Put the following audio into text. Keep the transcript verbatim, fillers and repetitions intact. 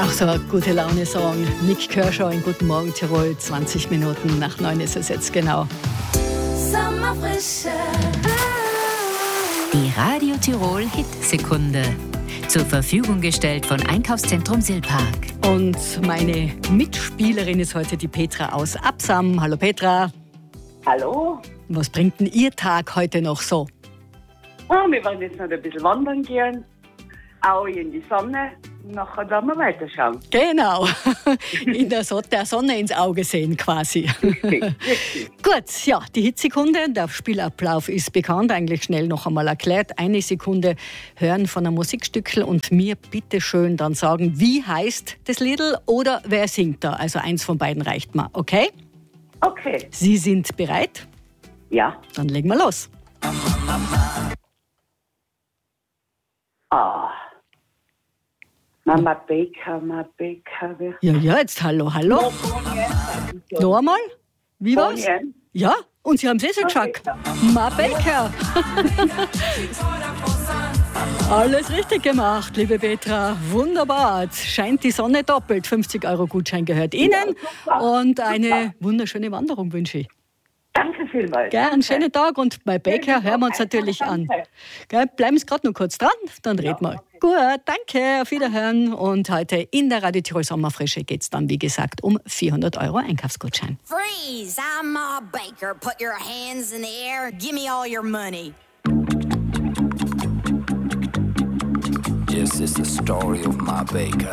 Auch so ein gute Laune-Song. Nick Kershaw in Guten Morgen Tirol. zwanzig Minuten nach neun ist es jetzt genau. Sommerfrische. Die Radio Tirol Hitsekunde. Zur Verfügung gestellt von Einkaufszentrum Silpark. Und meine Mitspielerin ist heute die Petra aus Absam. Hallo Petra. Hallo. Was bringt denn Ihr Tag heute noch so? Oh, wir wollen jetzt noch ein bisschen wandern gehen. Auch in die Sonne. Nachher werden wir weiterschauen. Genau. In der, so- der Sonne ins Auge sehen quasi. Richtig, richtig. Gut, ja, die Hitsekunde, der Spielablauf ist bekannt, eigentlich schnell noch einmal erklärt. Eine Sekunde hören von einem Musikstückel und mir bitte schön dann sagen, wie heißt das Liedl oder wer singt da? Also eins von beiden reicht mir, okay? Okay. Sie sind bereit? Ja. Dann legen wir los. Ah. Mama Baker, Mama Baker. wer- Ja, ja, jetzt hallo, hallo. Noch einmal? Wie war's? Bonien. Ja, und Sie haben es eh so gesagt. Ma Baker. Alles richtig gemacht, liebe Petra. Wunderbar. Jetzt scheint die Sonne doppelt. fünfzig Euro Gutschein gehört Ihnen. Und eine wunderschöne Wanderung wünsche ich. Danke vielmals. Gern, schönen Tag. Und bei Baker hören wir uns natürlich an. Danke. Gell, bleiben Sie gerade noch kurz dran, dann reden wir. Gut, danke, auf Wiederhören. Und heute in der Radio Tirol Sommerfrische geht es dann, wie gesagt, um vierhundert Euro Einkaufsgutschein. Freeze! I'm Ma Baker. Put your hands in the air. Give me all your money. Yes, it's the story of Ma Baker.